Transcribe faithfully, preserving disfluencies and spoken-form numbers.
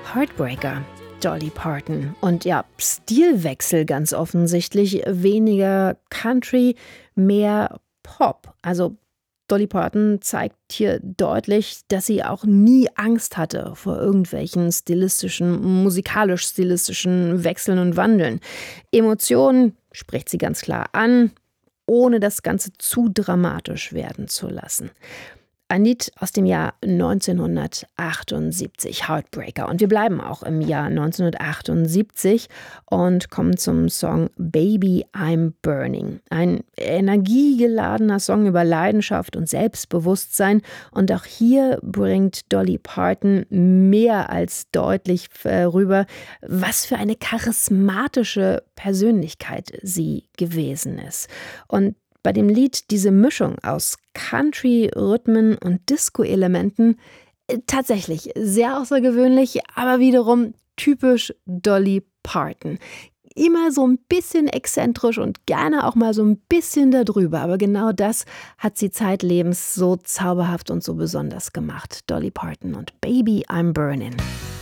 Heartbreaker, Dolly Parton. Und ja, Stilwechsel ganz offensichtlich. Weniger Country, mehr Pop. Also Dolly Parton zeigt hier deutlich, dass sie auch nie Angst hatte vor irgendwelchen stilistischen, musikalisch-stilistischen Wechseln und Wandeln. Emotionen spricht sie ganz klar an, ohne das Ganze zu dramatisch werden zu lassen. Ein Lied aus dem Jahr neunzehnhundertachtundsiebzig, Heartbreaker. Und wir bleiben auch im Jahr neunzehnhundertachtundsiebzig und kommen zum Song Baby I'm Burning. Ein energiegeladener Song über Leidenschaft und Selbstbewusstsein. Und auch hier bringt Dolly Parton mehr als deutlich rüber, was für eine charismatische Persönlichkeit sie gewesen ist. Und bei dem Lied diese Mischung aus Country, Rhythmen und Disco-Elementen tatsächlich sehr außergewöhnlich, aber wiederum typisch Dolly Parton. Immer so ein bisschen exzentrisch und gerne auch mal so ein bisschen darüber, aber genau das hat sie zeitlebens so zauberhaft und so besonders gemacht. Dolly Parton und Baby I'm Burning.